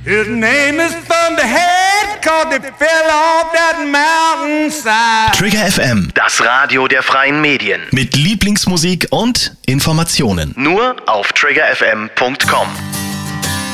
His name is Thunderhead, 'cause he fell off that mountainside. Trigger FM, Das Radio der freien Medien. mit Lieblingsmusik und Informationen. Nur auf triggerfm.com.